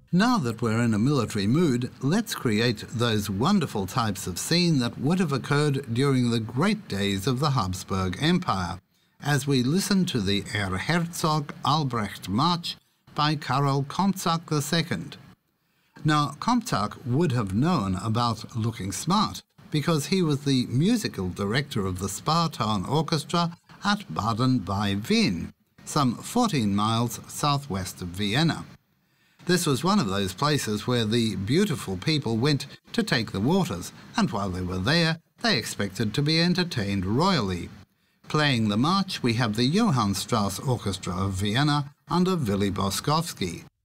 Now that we're in a military mood, let's create those wonderful types of scene that would have occurred during the great days of the Habsburg Empire, as we listen to the Erzherzog Albrecht March by Karol Kompczak II. Now, Kompczak would have known about looking smart because he was the musical director of the Spartan Orchestra at Baden bei Wien, some 14 miles southwest of Vienna. This was one of those places where the beautiful people went to take the waters, and while they were there, they expected to be entertained royally. Playing the march, we have the Johann Strauss Orchestra of Vienna under Willy Boskowski.